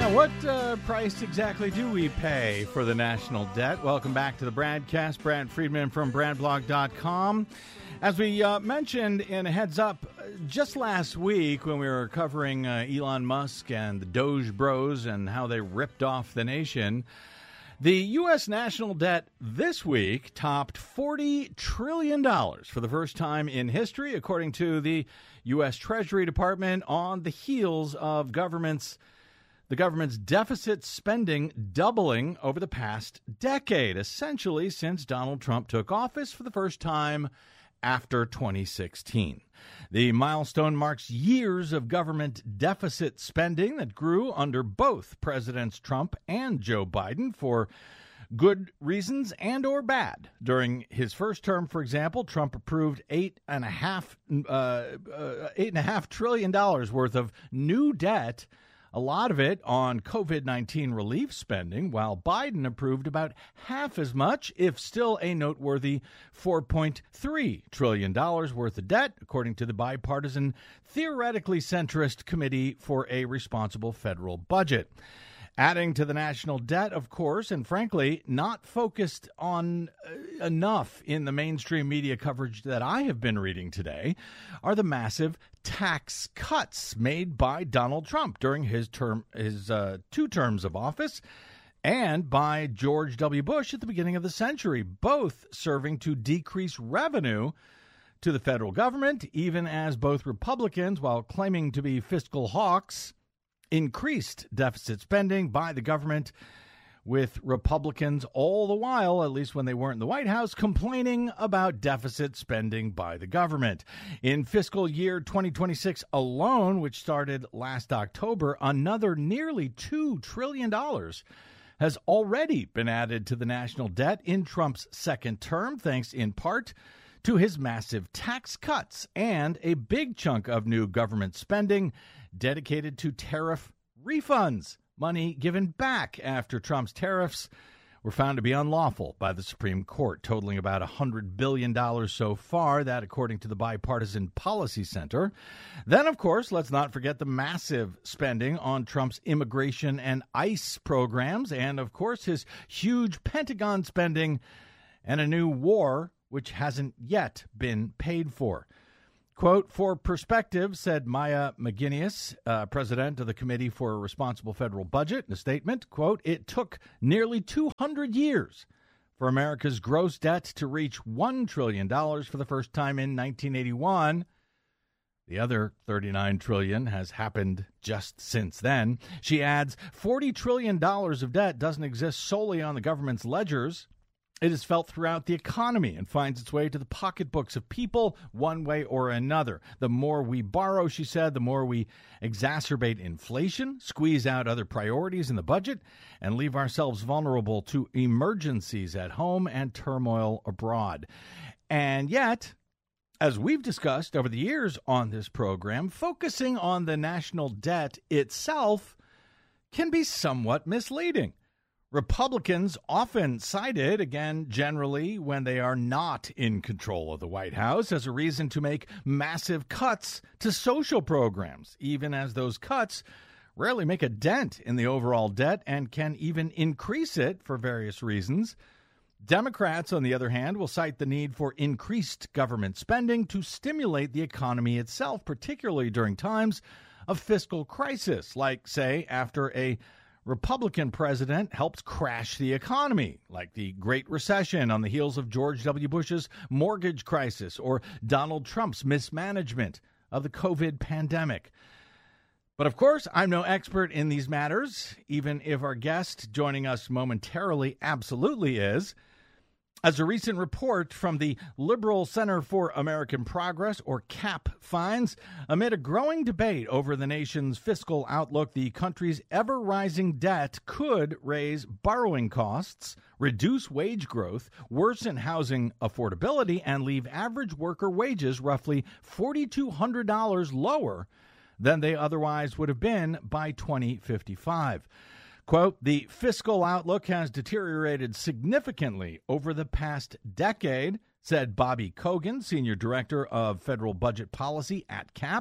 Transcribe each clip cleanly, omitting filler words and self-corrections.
What price exactly do we pay for the national debt? Welcome back to the Bradcast. Brad Friedman from BradBlog.com. As we mentioned in a heads up just last week when we were covering Elon Musk and the Doge Bros and how they ripped off the nation, the U.S. national debt this week topped $40 trillion for the first time in history, according to the U.S. Treasury Department, on the heels of the government's deficit spending doubling over the past decade, essentially since Donald Trump took office for the first time after 2016. The milestone marks years of government deficit spending that grew under both Presidents Trump and Joe Biden for good reasons and or bad. During his first term, for example, Trump approved $8.5 trillion worth of new debt, a lot of it on COVID-19 relief spending, while Biden approved about half as much, if still a noteworthy $4.3 trillion worth of debt, according to the bipartisan, theoretically centrist Committee for a Responsible Federal Budget. Adding to the national debt, of course, and frankly, not focused on enough in the mainstream media coverage that I have been reading today, are the massive tax cuts made by Donald Trump during his 2 terms of office and by George W. Bush at the beginning of the century, both serving to decrease revenue to the federal government, even as both Republicans, while claiming to be fiscal hawks, increased deficit spending by the government, with Republicans all the while, at least when they weren't in the White House, complaining about deficit spending by the government. In fiscal year 2026 alone, which started last October, another nearly $2 trillion has already been added to the national debt in Trump's second term, thanks in part to his massive tax cuts and a big chunk of new government spending dedicated to tariff refunds, money given back after Trump's tariffs were found to be unlawful by the Supreme Court, totaling about $100 billion so far, that according to the Bipartisan Policy Center. Then, of course, let's not forget the massive spending on Trump's immigration and ICE programs, and, of course, his huge Pentagon spending and a new war which hasn't yet been paid for. Quote, for perspective, said Maya McGuinness, president of the Committee for a Responsible Federal Budget, in a statement, quote, it took nearly 200 years for America's gross debt to reach $1 trillion for the first time in 1981. The other $39 trillion has happened just since then. She adds, $40 trillion of debt doesn't exist solely on the government's ledgers. It is felt throughout the economy and finds its way to the pocketbooks of people one way or another. The more we borrow, she said, the more we exacerbate inflation, squeeze out other priorities in the budget, and leave ourselves vulnerable to emergencies at home and turmoil abroad. And yet, as we've discussed over the years on this program, focusing on the national debt itself can be somewhat misleading. Republicans often cite it, again, generally when they are not in control of the White House, as a reason to make massive cuts to social programs, even as those cuts rarely make a dent in the overall debt and can even increase it for various reasons. Democrats, on the other hand, will cite the need for increased government spending to stimulate the economy itself, particularly during times of fiscal crisis, like, say, after a Republican president helped crash the economy, like the Great Recession on the heels of George W. Bush's mortgage crisis or Donald Trump's mismanagement of the COVID pandemic. But of course, I'm no expert in these matters, even if our guest joining us momentarily absolutely is. As a recent report from the Liberal Center for American Progress, or CAP, finds, amid a growing debate over the nation's fiscal outlook, the country's ever-rising debt could raise borrowing costs, reduce wage growth, worsen housing affordability, and leave average worker wages roughly $4,200 lower than they otherwise would have been by 2055. Quote, the fiscal outlook has deteriorated significantly over the past decade, said Bobby Kogan, Senior Director of Federal Budget Policy at CAP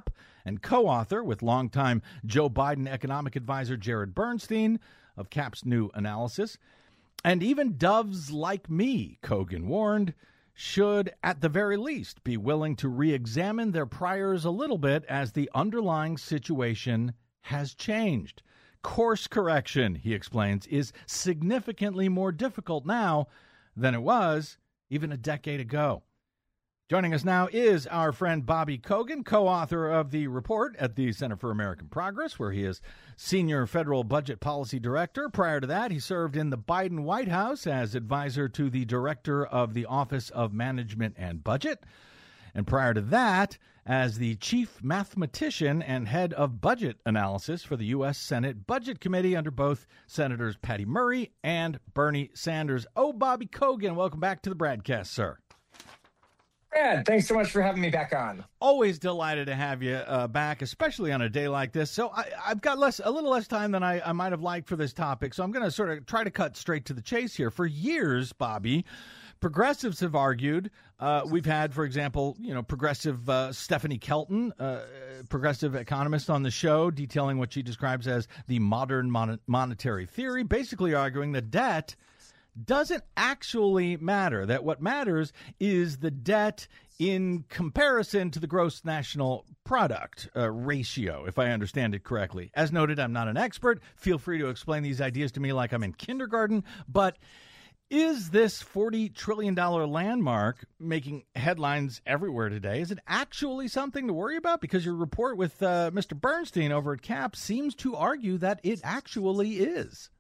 and co-author with longtime Joe Biden economic advisor Jared Bernstein of CAP's new analysis. And even doves like me, Kogan warned, should at the very least be willing to re-examine their priors a little bit as the underlying situation has changed. Course correction, he explains, is significantly more difficult now than it was even a decade ago. Joining us now is our friend Bobby Kogan, co-author of the report at the Center for American Progress, where he is Senior Federal Budget Policy Director. Prior to that, he served in the Biden White House as advisor to the Director of the Office of Management and Budget. And prior to that, as the chief mathematician and head of budget analysis for the U.S. Senate Budget Committee under both Senators Patty Murray and Bernie Sanders. Oh, Bobby Kogan, welcome back to the BradCast, sir. Brad, thanks so much for having me back on. Always delighted to have you back, especially on a day like this. So I've got a little less time than I might have liked for this topic, so I'm going to sort of try to cut straight to the chase here. For years, Bobby, progressives have argued. We've had, for example, progressive Stephanie Kelton, progressive economist, on the show, detailing what she describes as the modern monetary theory, basically arguing that debt doesn't actually matter, that what matters is the debt in comparison to the gross national product ratio, if I understand it correctly. As noted, I'm not an expert. Feel free to explain these ideas to me like I'm in kindergarten, but is this $40 trillion landmark making headlines everywhere today? Is it actually something to worry about? Because your report with Mr. Bernstein over at CAP seems to argue that it actually is.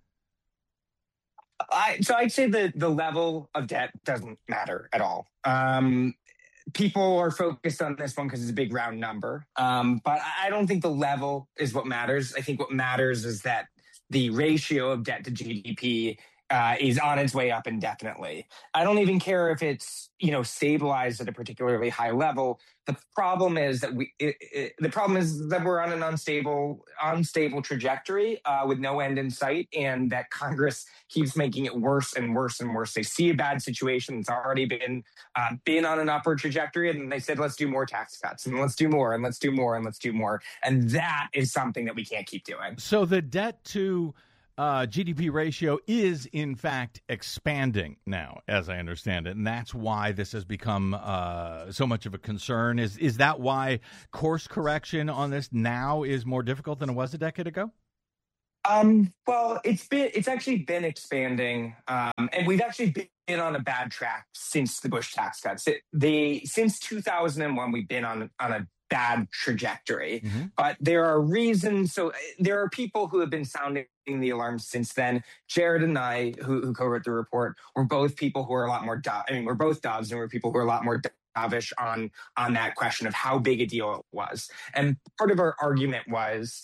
So I'd say the level of debt doesn't matter at all. People are focused on this one because it's a big round number. But I don't think the level is what matters. I think what matters is that the ratio of debt to GDP is on its way up indefinitely. I don't even care if it's stabilized at a particularly high level. The problem is that we're on an unstable trajectory with no end in sight, and that Congress keeps making it worse and worse and worse. They see a bad situation that's already been on an upward trajectory, and then they said, let's do more tax cuts, and let's do more, and let's do more, and let's do more. And that is something that we can't keep doing. So the debt to GDP ratio is, in fact, expanding now, as I understand it, and that's why this has become so much of a concern. Is that why course correction on this now is more difficult than it was a decade ago? Well, it's actually been expanding, and we've actually been on a bad track since the Bush tax cuts. Since 2001, we've been on a bad trajectory, but there are reasons. So there are people who have been sounding the alarm since then. Jared and I, who co-wrote the report, we're both people who are a lot more. We're both doves, and we're people who are a lot more dovish on that question of how big a deal it was. And part of our argument was.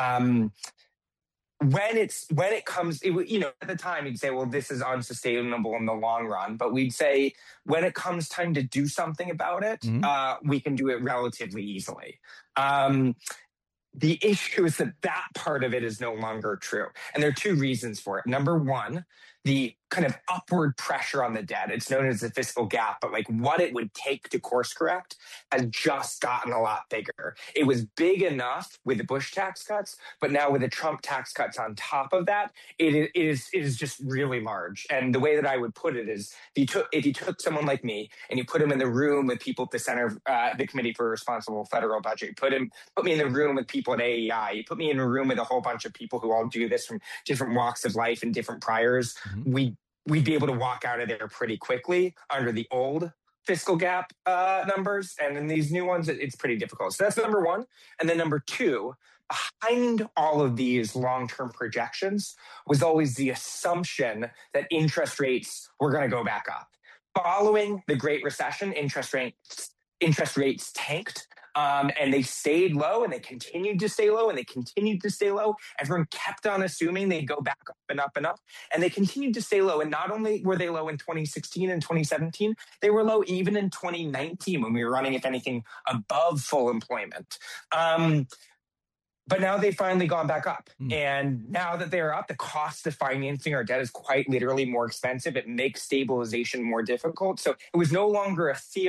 When it comes, at the time you'd say, well, this is unsustainable in the long run. But we'd say when it comes time to do something about it, we can do it relatively easily. The issue is that part of it is no longer true. And there are two reasons for it. Number one, the kind of upward pressure on the debt. It's known as the fiscal gap, but like what it would take to course correct has just gotten a lot bigger. It was big enough with the Bush tax cuts, but now with the Trump tax cuts on top of that, it is just really large. And the way that I would put it is, if you took someone like me and you put him in the room with people at the Center of the Committee for Responsible Federal Budget, put me in the room with people at AEI, you put me in a room with a whole bunch of people who all do this from different walks of life and different priors, we'd be able to walk out of there pretty quickly under the old fiscal gap numbers. And in these new ones, it's pretty difficult. So that's number one. And then number two, behind all of these long-term projections was always the assumption that interest rates were going to go back up. Following the Great Recession, interest rates tanked. And they stayed low, and they continued to stay low, and they continued to stay low. Everyone kept on assuming they'd go back up and up and up, and they continued to stay low. And not only were they low in 2016 and 2017, they were low even in 2019 when we were running, if anything, above full employment. But now they've finally gone back up. And now that they're up, the cost of financing our debt is quite literally more expensive. It makes stabilization more difficult. So it was no longer a fear.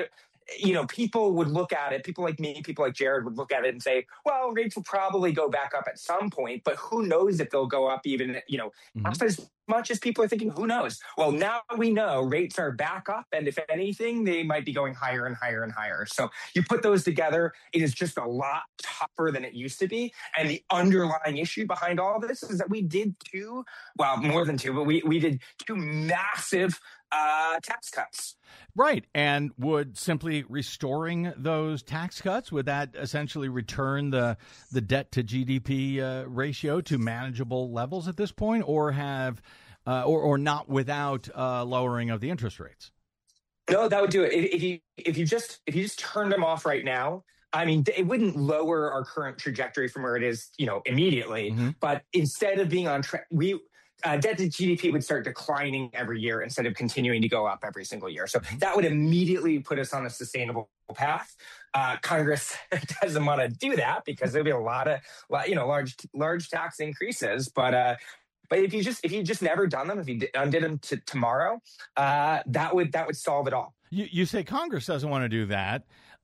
people would look at it, people like me, people like Jared would look at it and say, well, rates will probably go back up at some point, but who knows if they'll go up even, half as much as people are thinking, who knows? Well, now we know rates are back up. And if anything, they might be going higher and higher and higher. So you put those together, it is just a lot tougher than it used to be. And the underlying issue behind all of this is that we did more than two, but we did two massive tax cuts. Right. And would simply restoring those tax cuts, would that essentially return the debt to GDP ratio to manageable levels at this point, or have or not without lowering of the interest rates? No, that would do it. If you just turned them off right now, I mean, it wouldn't lower our current trajectory from where it is, immediately. But instead of being on track, debt to GDP would start declining every year instead of continuing to go up every single year. So that would immediately put us on a sustainable path. Congress doesn't want to do that because there'll be a lot of, large tax increases. But if you just never done them, if you undid them tomorrow, that would solve it all. You say Congress doesn't want to do that.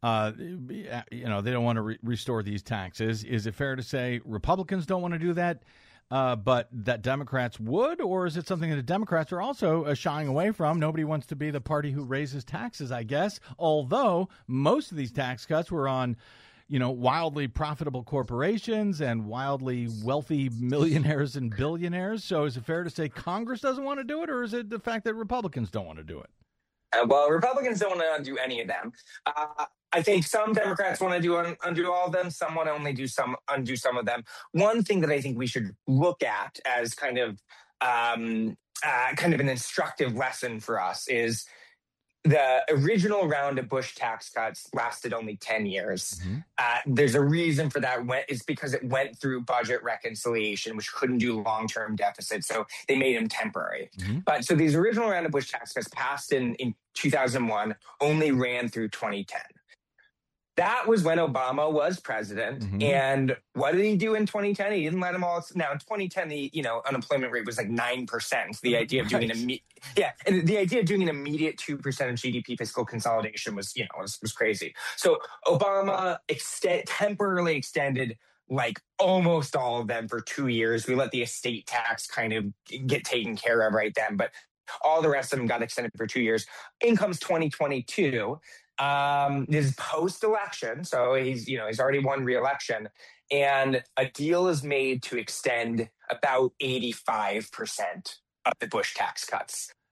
They don't want to restore these taxes. Is it fair to say Republicans don't want to do that? But that Democrats would, or is it something that the Democrats are also shying away from? Nobody wants to be the party who raises taxes, I guess, although most of these tax cuts were on, wildly profitable corporations and wildly wealthy millionaires and billionaires. So is it fair to say Congress doesn't want to do it, or is it the fact that Republicans don't want to do it? Well, Republicans don't want to do any of them. I think some Democrats want to undo all of them. Some want to only undo some of them. One thing that I think we should look at as kind of an instructive lesson for us is the original round of Bush tax cuts lasted only 10 years. There's a reason for that. It's because it went through budget reconciliation, which couldn't do long-term deficits. So they made them temporary. But so these original round of Bush tax cuts passed in 2001, only ran through 2010. That was when Obama was president. And what did he do in 2010? He didn't let them all. Now in 2010, the unemployment rate was like 9%. The idea of doing the idea of doing an immediate 2% of GDP fiscal consolidation was crazy. So Obama temporarily extended like almost all of them for 2 years. We let the estate tax kind of get taken care of right then, but all the rest of them got extended for 2 years. In comes 2022. This is post-election, so he's already won re-election, and a deal is made to extend about 85% of the Bush tax cuts.